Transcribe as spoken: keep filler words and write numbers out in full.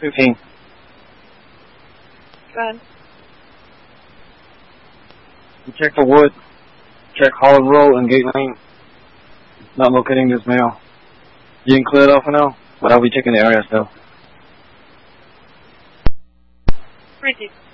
fifteen. Go ahead. You check for wood. Check Holland Road and Gate Lane. Not locating this mail. You can clear it off for now, but I'll be checking the area still. Repeat.